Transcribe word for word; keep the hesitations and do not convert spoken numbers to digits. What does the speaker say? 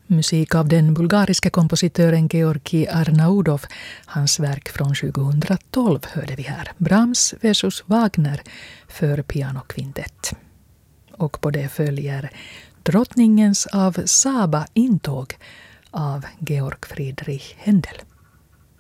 Musik av den bulgariska kompositören Georgi Arnaudov. Hans verk från tjugohundratolv hörde vi här. Brahms versus Wagner för pianokvintett. Och på det följer Drottningens av Saba intåg av Georg Friedrich Händel.